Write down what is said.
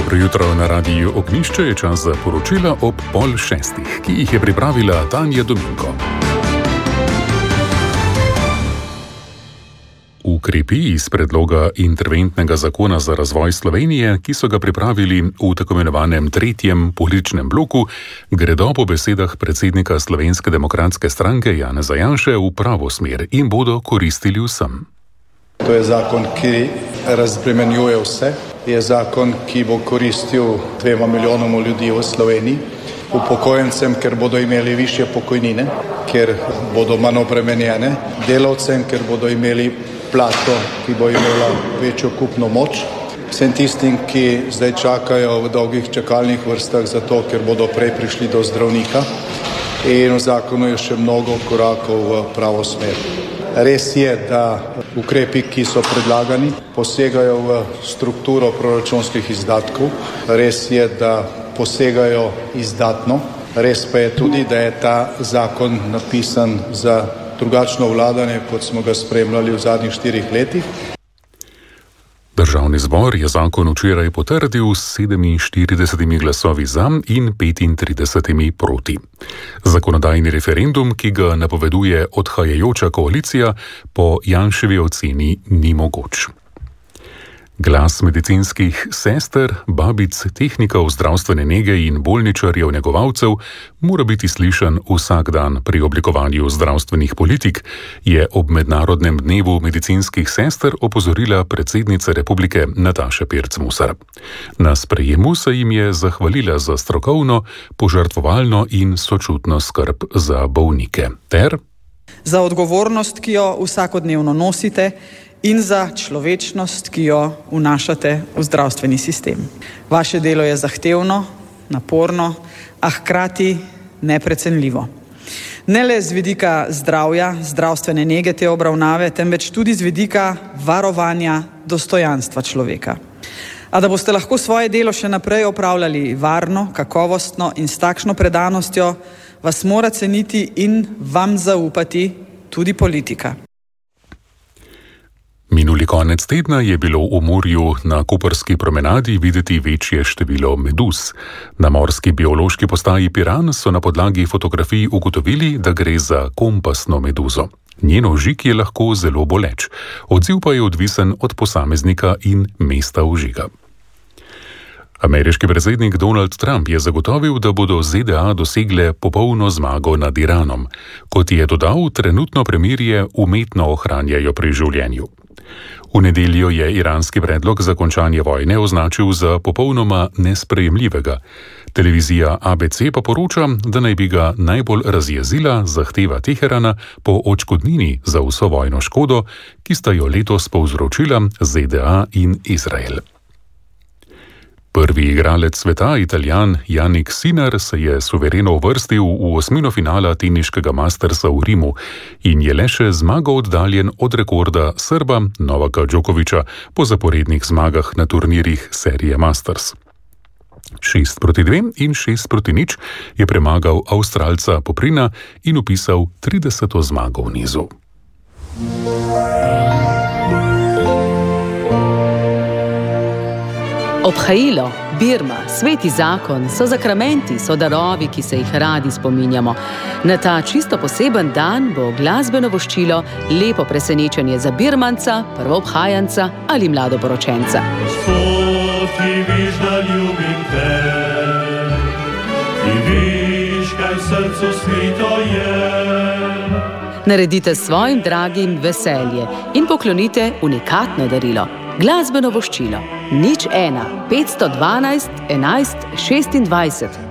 Dobro jutro na radiju Ognjišče, je čas za poročila ob 5:30, ki jih je pripravila Tanja Dominko. Ukrepi iz predloga interventnega zakona za razvoj Slovenije, ki so ga pripravili v tako imenovanem tretjem političnem bloku, gredo po besedah predsednika Slovenske demokratske stranke Janeza Janše v pravo smer in bodo koristili vsem. To je zakon, ki razbremenjuje vse. Je zakon, ki bo koristil 2 milijonom ljudi v Sloveniji, upokojencem, ker bodo imeli višje pokojnine, ker bodo manj obremenjene, delavcem, ker bodo imeli plačo, ki bo imela večjo kupno moč, vsem tistim, ki zdaj čakajo v dolgih čakalnih vrstah zato, ker bodo prej prišli do zdravnika. In v zakonu je še mnogo korakov v pravo smer. Res je, da ukrepi, ki so predlagani, posegajo v strukturo proračunskih izdatkov. Res je, da posegajo izdatno. Res pa je tudi, da je ta zakon napisan za drugačno vladanje, kot smo ga spremljali v zadnjih 4 letih. Državni zbor je zakon včeraj potrdil s 47 glasovi za in 35 proti. Zakonodajni referendum, ki ga napoveduje odhajajoča koalicija, po Janševi oceni ni mogoč. Glas medicinskih sester, babic, tehnikov zdravstvene nege in bolničarjev negovalcev mora biti slišan vsak dan pri oblikovanju zdravstvenih politik, je ob Mednarodnem dnevu medicinskih sester opozorila predsednica republike Nataša Pirc Musar. Na sprejemu se jim je zahvalila za strokovno, požrtvovalno in sočutno skrb za bolnike. Ter za odgovornost, ki jo vsakodnevno nosite, in za človečnost, ki jo vnašate v zdravstveni sistem. Vaše delo je zahtevno, naporno, a hkrati neprecenljivo. Ne le z vidika zdravja, zdravstvene nege te obravnave, temveč tudi z vidika varovanja dostojanstva človeka. A da boste lahko svoje delo še naprej opravljali varno, kakovostno in s takšno predanostjo, vas mora ceniti in vam zaupati tudi politika. Minuli konec tedna je bilo v morju na Koprski promenadi videti večje število meduz. Na morski biološki postaji Piran so na podlagi fotografij ugotovili, da gre za kompasno meduzo. Njen ožig je lahko zelo boleč, odziv pa je odvisen od posameznika in mesta ožiga. Ameriški predsednik Donald Trump je zagotovil, da bodo ZDA dosegle popolno zmago nad Iranom. Kot je dodal, trenutno premirje umetno ohranjajo pri življenju. V nedeljo je iranski predlog za končanje vojne označil za popolnoma nesprejemljivega. Televizija ABC pa poroča, da naj bi ga najbolj razjezila zahteva Teherana po odškodnini za vso vojno škodo, ki sta jo letos povzročila ZDA in Izrael. Prvi igralec sveta, Italijan Jannik Sinner, se je suvereno uvrstil v osmino finala teniškega Mastersa v Rimu in je le še zmago oddaljen od rekorda Srba Novaka Djokovića po zaporednih zmagah na turnirjih serije Masters. 6:2 in 6:0 je premagal Avstralca Poprina in vpisal 30. zmago v nizu. Obhajilo, birma, sveti zakon so zakramenti, so darovi, ki se jih radi spominjamo. Na ta čisto poseben dan bo glasbeno voščilo lepo presenečenje za birmanca, prvoobhajanca ali mladoporočenca. Gospod, ti viš, da ljubim te, ti viš, kaj v srcu skrito je. Naredite svojim dragim veselje in poklonite unikatno darilo. Glasbeno voščilo 01 512 11 26.